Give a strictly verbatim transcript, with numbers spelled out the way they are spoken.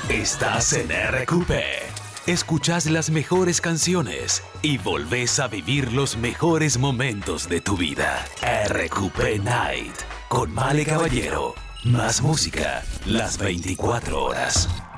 Estás en R Q P. Escuchás las mejores canciones y volvés a vivir los mejores momentos de tu vida. R Q P Night con Male Caballero. Más música las veinticuatro horas.